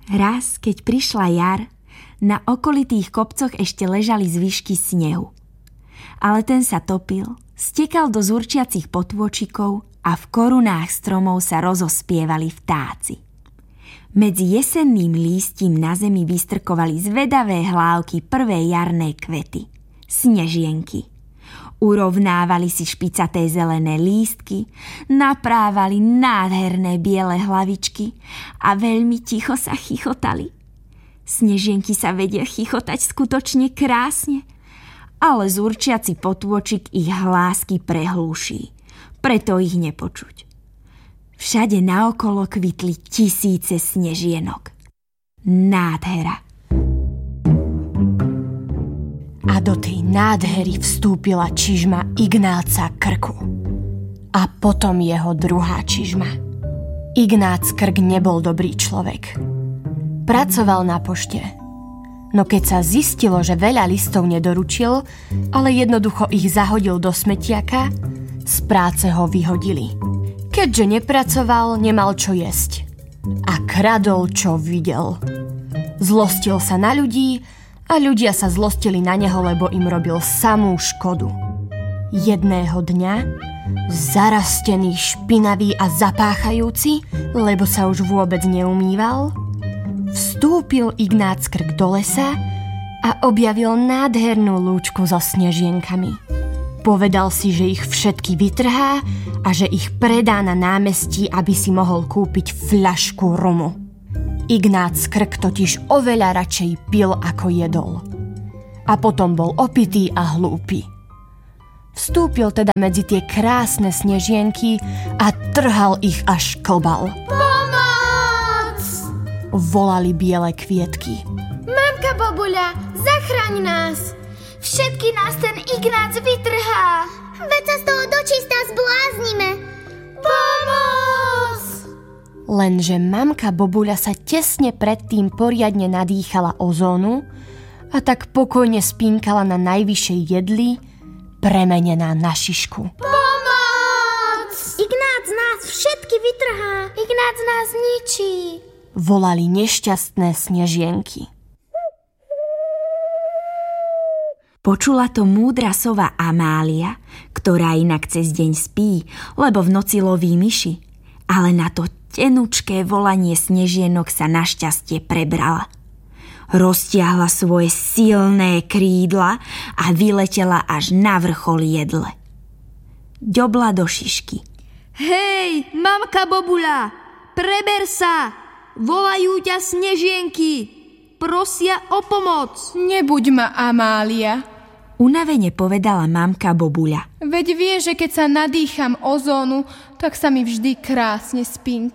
Raz, keď prišla jar, na okolitých kopcoch ešte ležali zvyšky snehu. Ale ten sa topil, stekal do zurčiacich potôčikov a v korunách stromov sa rozospievali vtáci. Medzi jesenným lístím na zemi vystrkovali zvedavé hlávky prvé jarné kvety, snežienky. Urovnávali si špicaté zelené lístky, naprávali nádherné biele hlavičky a veľmi ticho sa chichotali. Snežienky sa vedia chichotať skutočne krásne, ale zurčiaci potôčik ich hlásky prehlúší, preto ich nepočuť. Všade naokolo kvitli tisíce snežienok. Nádhera. A do tej nádhery vstúpila čižma Ignáca Krku. A potom jeho druhá čižma. Ignác Krk nebol dobrý človek. Pracoval na pošte. No keď sa zistilo, že veľa listov nedoručil, ale jednoducho ich zahodil do smetiaka, z práce ho vyhodili. Keďže nepracoval, nemal čo jesť. A kradol, čo videl. Zlostil sa na ľudí a ľudia sa zlostili na neho, lebo im robil samú škodu. Jedného dňa, zarastený, špinavý a zapáchajúci, lebo sa už vôbec neumýval, vstúpil Ignác Krk do lesa a objavil nádhernú lúčku so snežienkami. Povedal si, že ich všetky vytrhá a že ich predá na námestí, aby si mohol kúpiť fľašku rumu. Ignác Krk totiž oveľa radšej pil, ako jedol. A potom bol opitý a hlúpy. Vstúpil teda medzi tie krásne snežienky a trhal ich až klbal. Pomoc! Volali biele kvietky. Mamka Bobuľa, zachraň nás! Všetky nás ten Ignác vytrhá. Veď sa z toho dočista zbláznime. Pomoc! Lenže mamka Bobuľa sa tesne predtým poriadne nadýchala ozónu a tak pokojne spínkala na najvyššej jedli, premenená na šišku. Pomoc! Ignác nás všetky vytrhá. Ignác nás ničí. Volali nešťastné snežienky. Počula to múdra sova Amália, ktorá inak cez deň spí, lebo v noci loví myši. Ale na to tenučké volanie snežienok sa našťastie prebrala. Roztiahla svoje silné krídla a vyletela až na vrchol jedle. Ďobla do šišky. Hej, mamka Bobuľa, preber sa! Volajú ťa snežienky! Prosia o pomoc! Nebuď ma, Amália. Unavene povedala mamka Bobuľa. Veď vie, že keď sa nadýcham ozónu, tak sa mi vždy krásne spínka.